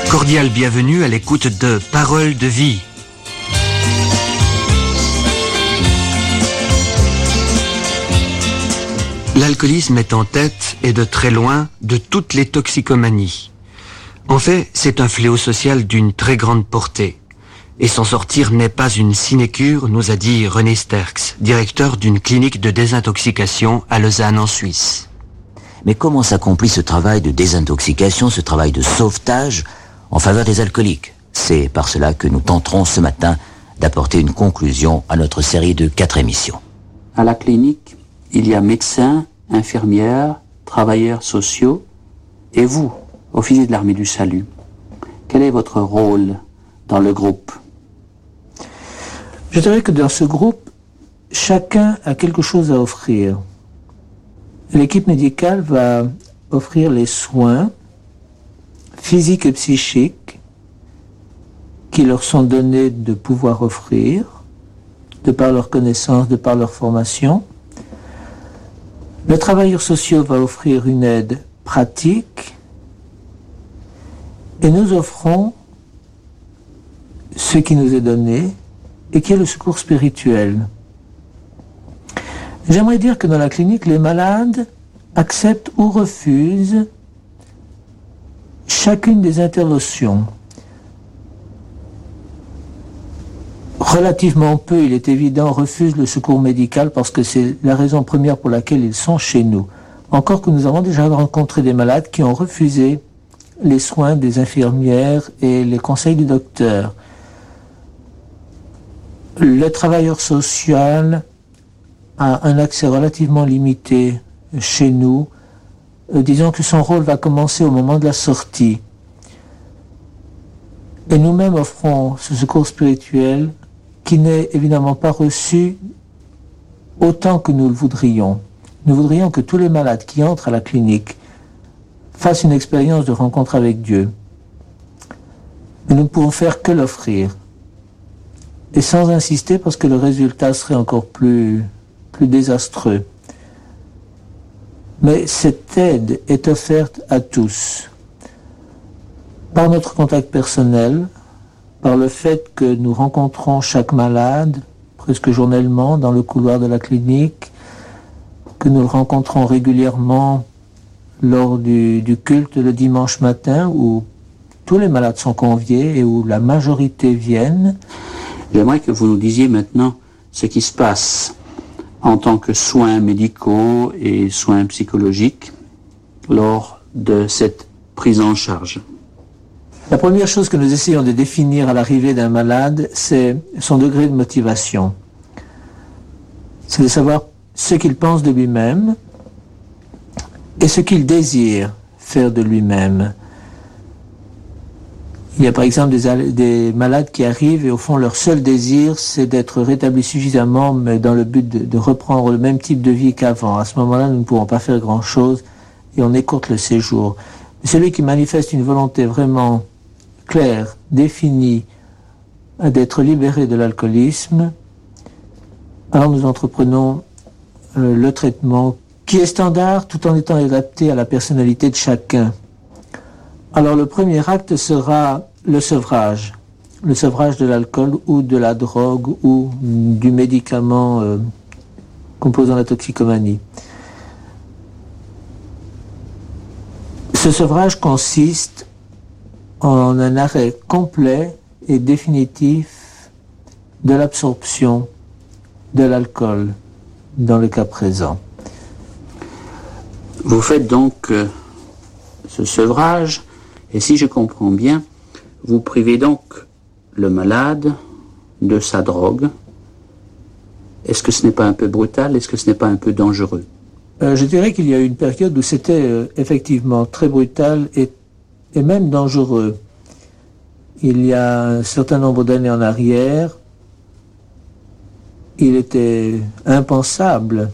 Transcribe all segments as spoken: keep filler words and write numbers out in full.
Cordial bienvenue à l'écoute de Paroles de vie. L'alcoolisme est en tête, et de très loin, de toutes les toxicomanies. En fait, c'est un fléau social d'une très grande portée. Et s'en sortir n'est pas une sinécure, nous a dit René Sterckx, directeur d'une clinique de désintoxication à Lausanne en Suisse. Mais comment s'accomplit ce travail de désintoxication, ce travail de sauvetage en faveur des alcooliques? C'est par cela que nous tenterons ce matin d'apporter une conclusion à notre série de quatre émissions. À la clinique, il y a médecins, infirmières, travailleurs sociaux et vous, officiers de l'armée du salut. Quel est votre rôle dans le groupe? Je dirais que dans ce groupe, chacun a quelque chose à offrir. L'équipe médicale va offrir les soins physiques et psychiques qui leur sont donnés de pouvoir offrir, de par leur connaissance, de par leur formation. Le travailleur social va offrir une aide pratique et nous offrons ce qui nous est donné et qui est le secours spirituel. J'aimerais dire que dans la clinique, les malades acceptent ou refusent chacune des interventions. Relativement peu, il est évident, refusent le secours médical parce que c'est la raison première pour laquelle ils sont chez nous. Encore que nous avons déjà rencontré des malades qui ont refusé les soins des infirmières et les conseils du docteur. Le travailleur social a un accès relativement limité chez nous. Euh, disons que son rôle va commencer au moment de la sortie. Et nous-mêmes offrons ce secours spirituel qui n'est évidemment pas reçu autant que nous le voudrions. Nous voudrions que tous les malades qui entrent à la clinique fassent une expérience de rencontre avec Dieu. Mais nous ne pouvons faire que l'offrir. Et sans insister parce que le résultat serait encore plus, plus désastreux. Mais cette aide est offerte à tous. Par notre contact personnel, par le fait que nous rencontrons chaque malade, presque journellement, dans le couloir de la clinique, que nous le rencontrons régulièrement lors du, du culte le dimanche matin, où tous les malades sont conviés et où la majorité viennent. J'aimerais que vous nous disiez maintenant ce qui se passe en tant que soins médicaux et soins psychologiques lors de cette prise en charge. La première chose que nous essayons de définir à l'arrivée d'un malade, c'est son degré de motivation. C'est de savoir ce qu'il pense de lui-même et ce qu'il désire faire de lui-même. Il y a par exemple des, des malades qui arrivent et au fond leur seul désir c'est d'être rétablis suffisamment mais dans le but de, de reprendre le même type de vie qu'avant. À ce moment-là, nous ne pouvons pas faire grand-chose et on écourte le séjour. Mais celui qui manifeste une volonté vraiment claire, définie, d'être libéré de l'alcoolisme, alors nous entreprenons euh, le traitement qui est standard tout en étant adapté à la personnalité de chacun. Alors le premier acte sera le sevrage, le sevrage de l'alcool ou de la drogue ou du médicament euh, composant la toxicomanie. Ce sevrage consiste en un arrêt complet et définitif de l'absorption de l'alcool dans le cas présent. Vous faites donc euh, ce sevrage. Et si je comprends bien, vous privez donc le malade de sa drogue. Est-ce que ce n'est pas un peu brutal? Est-ce que ce n'est pas un peu dangereux? euh, Je dirais qu'il y a eu une période où c'était euh, effectivement très brutal et, et même dangereux. Il y a un certain nombre d'années en arrière, il était impensable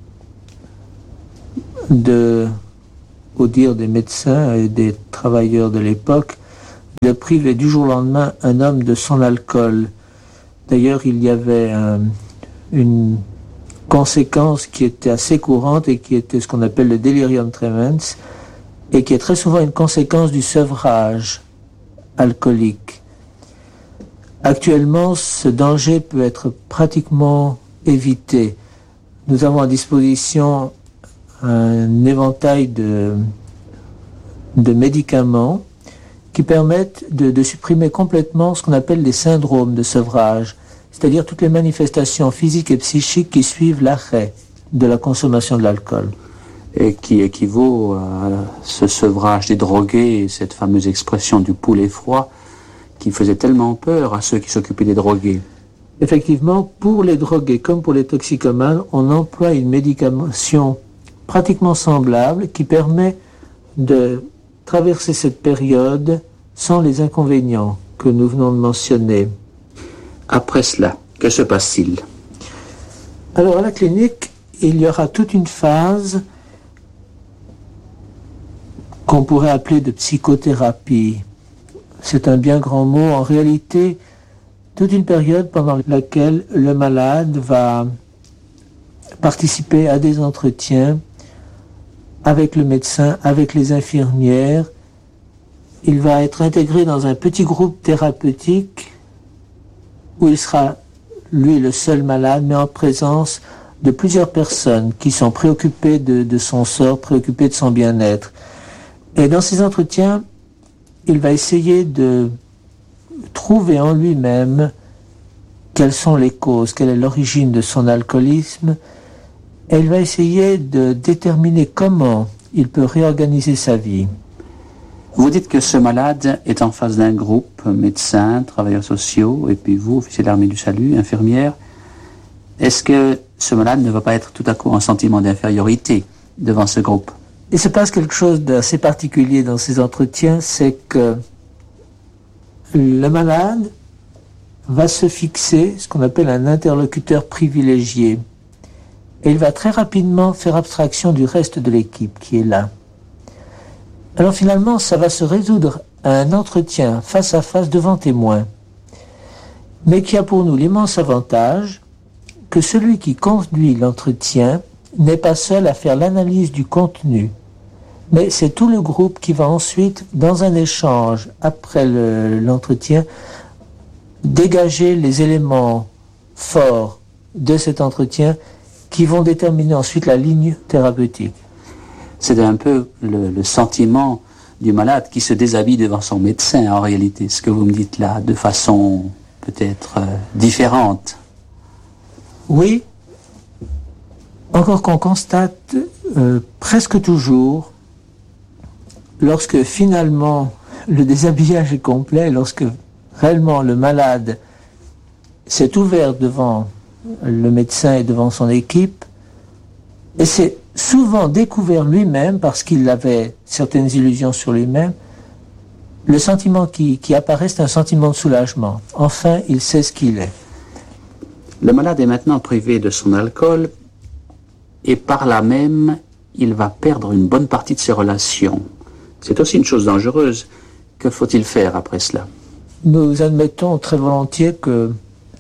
de... au dire des médecins et des travailleurs de l'époque, de priver du jour au lendemain un homme de son alcool. D'ailleurs, il y avait un, une conséquence qui était assez courante et qui était ce qu'on appelle le delirium tremens et qui est très souvent une conséquence du sevrage alcoolique. Actuellement, ce danger peut être pratiquement évité. Nous avons à disposition un éventail de, de médicaments qui permettent de, de supprimer complètement ce qu'on appelle les syndromes de sevrage, c'est-à-dire toutes les manifestations physiques et psychiques qui suivent l'arrêt de la consommation de l'alcool. Et qui équivaut à ce sevrage des drogués, cette fameuse expression du poulet froid, qui faisait tellement peur à ceux qui s'occupaient des drogués. Effectivement, pour les drogués comme pour les toxicomanes, on emploie une médication pratiquement semblable qui permet de traverser cette période sans les inconvénients que nous venons de mentionner. Après cela, que se passe-t-il? Alors à la clinique, il y aura toute une phase qu'on pourrait appeler de psychothérapie. C'est un bien grand mot. En réalité, toute une période pendant laquelle le malade va participer à des entretiens avec le médecin, avec les infirmières. Il va être intégré dans un petit groupe thérapeutique où il sera, lui, le seul malade, mais en présence de plusieurs personnes qui sont préoccupées de, de son sort, préoccupées de son bien-être. Et dans ces entretiens, il va essayer de trouver en lui-même quelles sont les causes, quelle est l'origine de son alcoolisme, et il va essayer de déterminer comment il peut réorganiser sa vie. Vous dites que ce malade est en face d'un groupe, médecins, travailleurs sociaux, et puis vous, officier de l'armée du salut, infirmière. Est-ce que ce malade ne va pas être tout à coup en sentiment d'infériorité devant ce groupe? Il se passe quelque chose d'assez particulier dans ces entretiens, c'est que le malade va se fixer ce qu'on appelle un interlocuteur privilégié. Et il va très rapidement faire abstraction du reste de l'équipe qui est là. Alors finalement, ça va se résoudre à un entretien face à face devant témoins, mais qui a pour nous l'immense avantage que celui qui conduit l'entretien n'est pas seul à faire l'analyse du contenu, mais c'est tout le groupe qui va ensuite, dans un échange après le, l'entretien, dégager les éléments forts de cet entretien qui vont déterminer ensuite la ligne thérapeutique. C'est un peu le, le sentiment du malade qui se déshabille devant son médecin, en réalité, ce que vous me dites là, de façon peut-être euh, différente. Oui, encore qu'on constate euh, presque toujours, lorsque finalement le déshabillage est complet, lorsque réellement le malade s'est ouvert devant le médecin et devant son équipe, et s'est souvent découvert lui-même, parce qu'il avait certaines illusions sur lui-même, le sentiment qui, qui apparaît, c'est un sentiment de soulagement. Enfin, il sait ce qu'il est. Le malade est maintenant privé de son alcool, et par là même, il va perdre une bonne partie de ses relations. C'est aussi une chose dangereuse. Que faut-il faire après cela? Nous admettons très volontiers que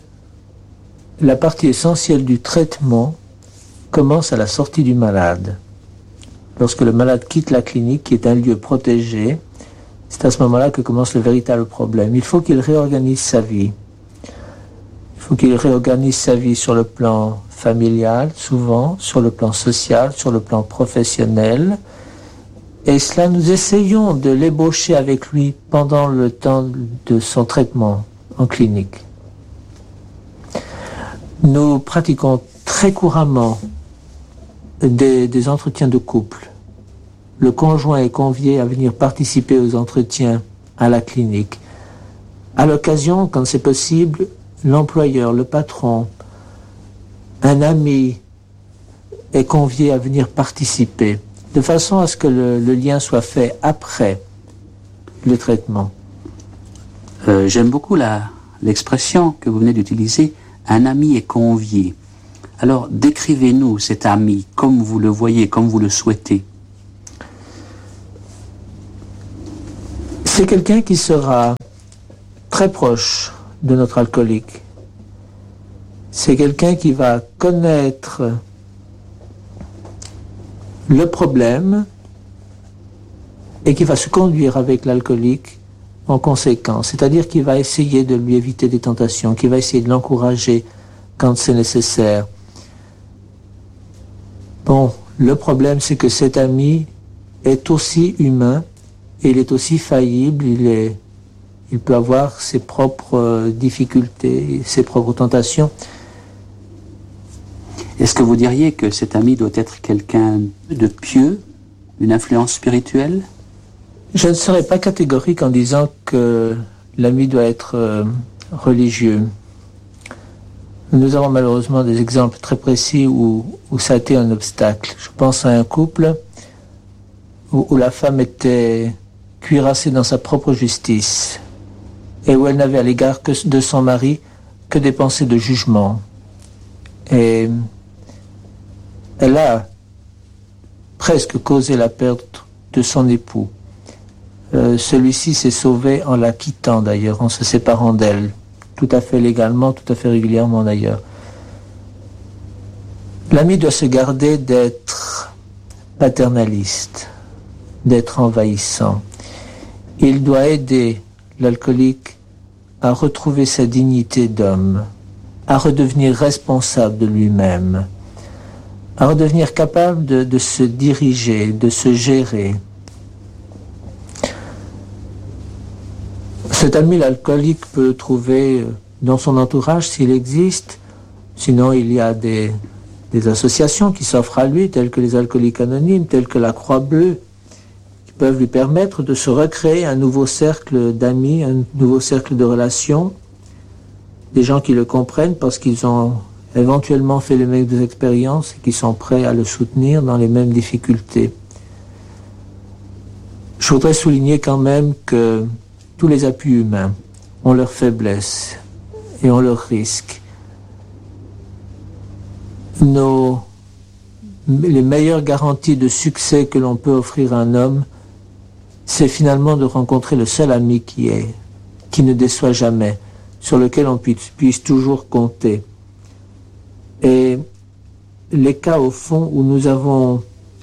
la partie essentielle du traitement commence à la sortie du malade. Lorsque le malade quitte la clinique, qui est un lieu protégé, c'est à ce moment-là que commence le véritable problème. Il faut qu'il réorganise sa vie. Il faut qu'il réorganise sa vie sur le plan familial, souvent, sur le plan social, sur le plan professionnel. Et cela, nous essayons de l'ébaucher avec lui pendant le temps de son traitement en clinique. Nous pratiquons très couramment des, des entretiens de couple. Le conjoint est convié à venir participer aux entretiens à la clinique. À l'occasion, quand c'est possible, l'employeur, le patron, un ami est convié à venir participer, de façon à ce que le, le lien soit fait après le traitement. Euh, j'aime beaucoup la, l'expression que vous venez d'utiliser, un ami est convié. Alors, décrivez-nous cet ami, comme vous le voyez, comme vous le souhaitez. C'est quelqu'un qui sera très proche de notre alcoolique. C'est quelqu'un qui va connaître le problème et qui va se conduire avec l'alcoolique en conséquence. C'est-à-dire qu'il va essayer de lui éviter des tentations, qu'il va essayer de l'encourager quand c'est nécessaire. Bon, le problème, c'est que cet ami est aussi humain, et il est aussi faillible, il est, il peut avoir ses propres difficultés, ses propres tentations. Est-ce que vous diriez que cet ami doit être quelqu'un de pieux, une influence spirituelle? Je ne serais pas catégorique en disant que l'ami doit être euh, religieux. Nous avons malheureusement des exemples très précis où, où ça a été un obstacle. Je pense à un couple où, où la femme était cuirassée dans sa propre justice et où elle n'avait à l'égard que de son mari que des pensées de jugement. Et elle a presque causé la perte de son époux. Euh, celui-ci s'est sauvé en la quittant d'ailleurs, en se séparant d'elle, tout à fait légalement, tout à fait régulièrement d'ailleurs. L'ami doit se garder d'être paternaliste, d'être envahissant. Il doit aider l'alcoolique à retrouver sa dignité d'homme, à redevenir responsable de lui-même, à redevenir capable de, de se diriger, de se gérer. Cet ami, l'alcoolique, peut le trouver dans son entourage s'il existe. Sinon, il y a des, des associations qui s'offrent à lui, telles que les alcooliques anonymes, telles que la Croix-Bleue, qui peuvent lui permettre de se recréer un nouveau cercle d'amis, un nouveau cercle de relations, des gens qui le comprennent parce qu'ils ont éventuellement fait les mêmes expériences et qui sont prêts à le soutenir dans les mêmes difficultés. Je voudrais souligner quand même que tous les appuis humains ont leurs faiblesses et ont leurs risques. Nos, les meilleures garanties de succès que l'on peut offrir à un homme, c'est finalement de rencontrer le seul ami qui est, qui ne déçoit jamais, sur lequel on puisse, puisse toujours compter. Et les cas, au fond, où nous avons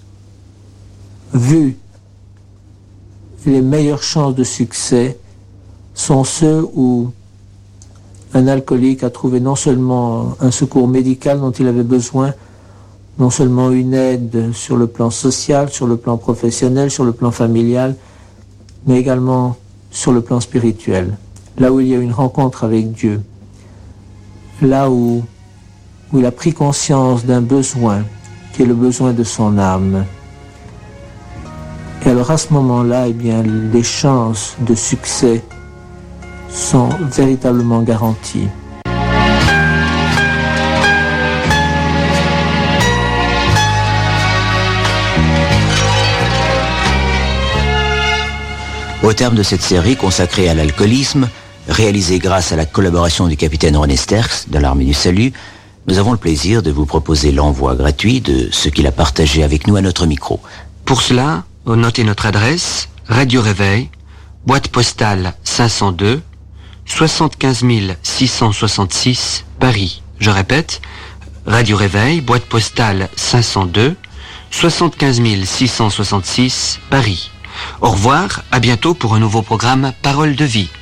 vu les meilleures chances de succès sont ceux où un alcoolique a trouvé non seulement un secours médical dont il avait besoin, non seulement une aide sur le plan social, sur le plan professionnel, sur le plan familial, mais également sur le plan spirituel. Là où il y a une rencontre avec Dieu, là où, où il a pris conscience d'un besoin, qui est le besoin de son âme. Et alors à ce moment-là, eh bien, les chances de succès sont véritablement garanties. Au terme de cette série consacrée à l'alcoolisme, réalisée grâce à la collaboration du capitaine René Sterckx de l'Armée du Salut, nous avons le plaisir de vous proposer l'envoi gratuit de ce qu'il a partagé avec nous à notre micro. Pour cela, notez notre adresse, Radio Réveil, boîte postale cinq cent deux, soixante-quinze mille six cent soixante-six, Paris. Je répète, Radio Réveil, boîte postale cinq cent deux, soixante-quinze mille six cent soixante-six, Paris. Au revoir, à bientôt pour un nouveau programme Parole de vie.